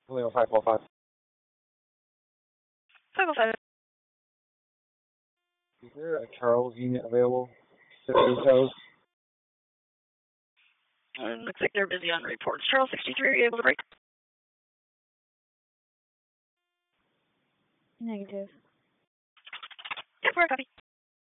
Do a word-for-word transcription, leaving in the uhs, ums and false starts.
Leo five four five. five oh five. Is there a Charles unit available? Details. Uh, looks like they're busy on reports. Charles sixty-three, are you able to break? Negative. Yep, we're a copy.